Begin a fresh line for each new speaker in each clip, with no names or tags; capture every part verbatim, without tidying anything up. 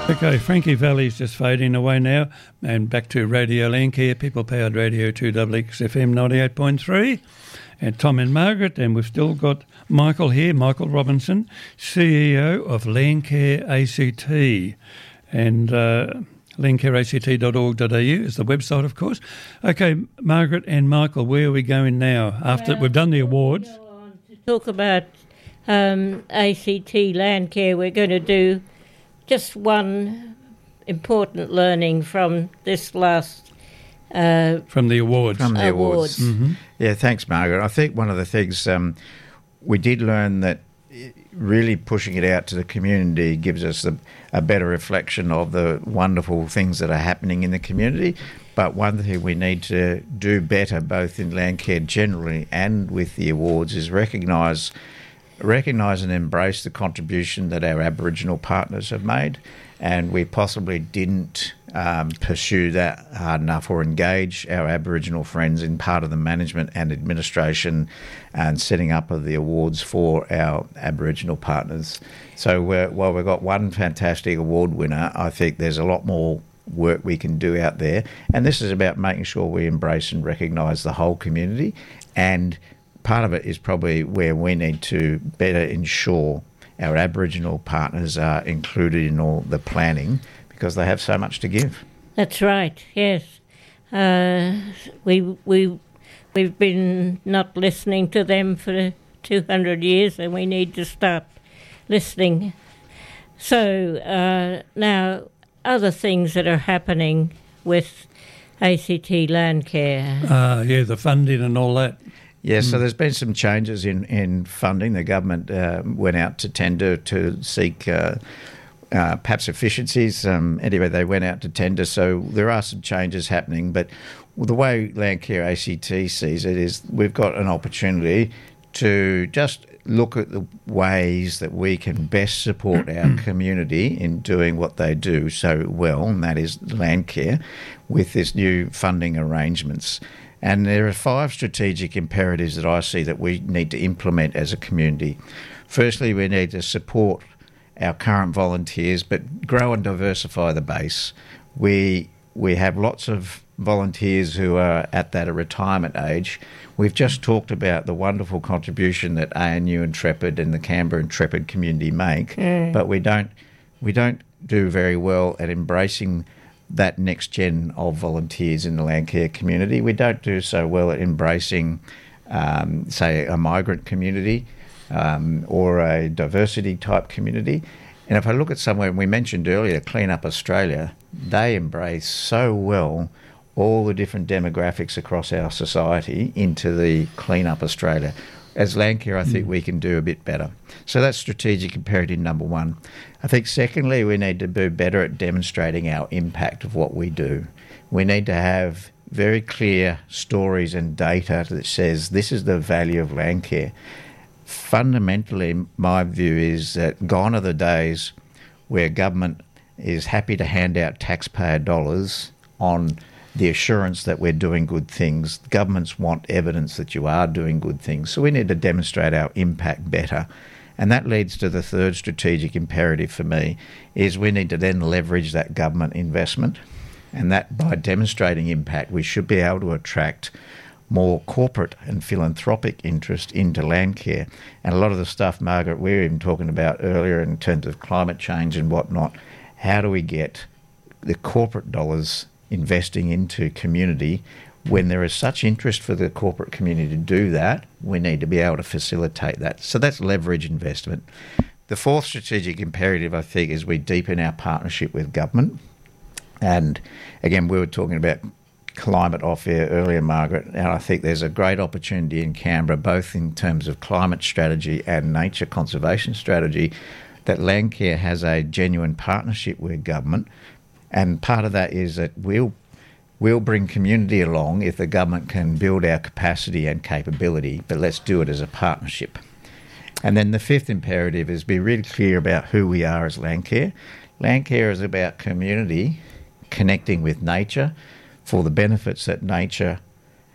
Okay, Frankie Valley's just fading away now, and back to Radio Landcare, people-powered radio, two X X F M ninety-eight point three, and Tom and Margaret, and we've still got Michael here, Michael Robinson, C E O of Landcare A C T, and uh, landcare A C T dot org dot A U is the website, of course. Okay, Margaret and Michael, where are we going now? After
well,
we've done the awards.
Go on to talk about um, A C T Landcare, we're going to do just one important learning from this last uh,
from the awards.
From the
awards.
awards.
Mm-hmm.
Yeah, thanks, Margaret. I think one of the things um, we did learn that really pushing it out to the community gives us a, a better reflection of the wonderful things that are happening in the community. But one thing we need to do better, both in Landcare generally and with the awards, is recognise recognise and embrace the contribution that our Aboriginal partners have made, and we possibly didn't um, pursue that hard enough or engage our Aboriginal friends in part of the management and administration and setting up of the awards for our Aboriginal partners. So we're, while we've got one fantastic award winner, I think there's a lot more work we can do out there, and this is about making sure we embrace and recognise the whole community, and part of it is probably where we need to better ensure our Aboriginal partners are included in all the planning because they have so much to give.
That's right, yes. Uh, we, we, we've been not listening to them for two hundred years, and we need to start listening. So uh, now, other things that are happening with A C T Landcare.
Uh, yeah, the funding and all that.
Yeah, so there's been some changes in, in funding. The government uh, went out to tender to seek uh, uh, perhaps efficiencies. Um, anyway, they went out to tender, so there are some changes happening. But the way Landcare A C T sees it is we've got an opportunity to just look at the ways that we can best support our community in doing what they do so well, and that is Landcare, with this new funding arrangements. And there are five strategic imperatives that I see that we need to implement as a community. Firstly, we need to support our current volunteers, but grow and diversify the base. We we have lots of volunteers who are at that retirement age. We've just talked about the wonderful contribution that A N U Intrepid and the Canberra Intrepid community make, mm. but we don't we don't do very well at embracing that next gen of volunteers in the Landcare community. We don't do so well at embracing, um, say, a migrant community um, or a diversity type community. And if I look at somewhere, we mentioned earlier, Clean Up Australia, they embrace so well all the different demographics across our society into the Clean Up Australia. As Landcare, I think mm. we can do a bit better. So that's strategic imperative number one. I think secondly, we need to do better at demonstrating our impact of what we do. We need to have very clear stories and data that says this is the value of Landcare. Fundamentally, my view is that gone are the days where government is happy to hand out taxpayer dollars on the assurance that we're doing good things. Governments want evidence that you are doing good things. So we need to demonstrate our impact better. And that leads to the third strategic imperative for me, is we need to then leverage that government investment. And that by demonstrating impact, we should be able to attract more corporate and philanthropic interest into Landcare. And a lot of the stuff, Margaret, we were even talking about earlier in terms of climate change and whatnot, how do we get the corporate dollars investing into community? When there is such interest for the corporate community to do that, we need to be able to facilitate that. So that's leverage investment. The fourth strategic imperative, I think, is we deepen our partnership with government. And again, we were talking about climate off air earlier, Margaret, and I think there's a great opportunity in Canberra, both in terms of climate strategy and nature conservation strategy, that Landcare has a genuine partnership with government. And part of that is that we'll we'll bring community along if the government can build our capacity and capability, but let's do it as a partnership. And then the fifth imperative is be really clear about who we are as Landcare. Landcare is about community connecting with nature for the benefits that nature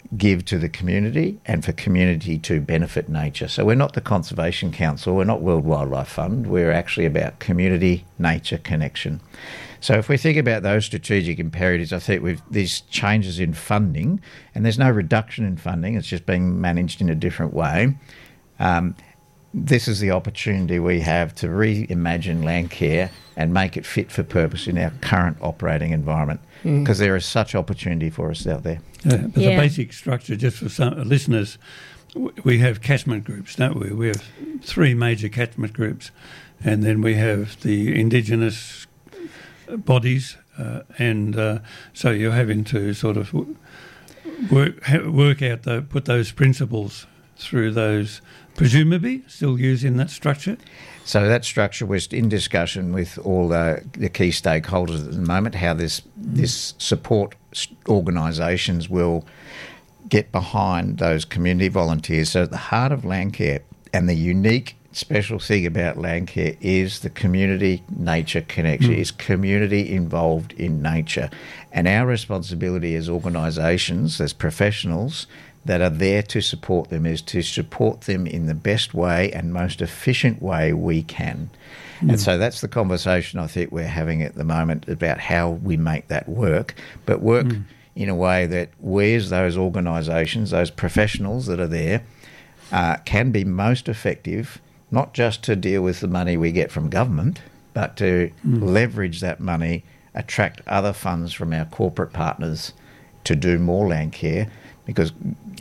give to the community and for community to benefit nature. So we're not the Conservation Council, we're not World Wildlife Fund, we're actually about community-nature connection. So if we think about those strategic imperatives, I think with these changes in funding, and there's no reduction in funding, it's just being managed in a different way, um, this is the opportunity we have to reimagine Landcare and make it fit for purpose in our current operating environment, because mm. there is such opportunity for us out there.
Yeah, but
yeah.
the basic structure, just for some listeners, we have catchment groups, don't we? We have three major catchment groups, and then we have the Indigenous bodies, uh, and uh, so you're having to sort of work work out, the, put those principles through those, presumably still using that structure?
So that structure was in discussion with all the, the key stakeholders at the moment, how this this support organisations will get behind those community volunteers. So at the heart of Landcare, and the unique special thing about Landcare is the community-nature connection, mm. is community involved in nature. And our responsibility as organisations, as professionals, that are there to support them is to support them in the best way and most efficient way we can. Mm. And so that's the conversation I think we're having at the moment about how we make that work, but work mm. in a way that we as those organisations, those professionals that are there, uh, can be most effective, not just to deal with the money we get from government, but to mm. leverage that money, attract other funds from our corporate partners to do more Landcare, because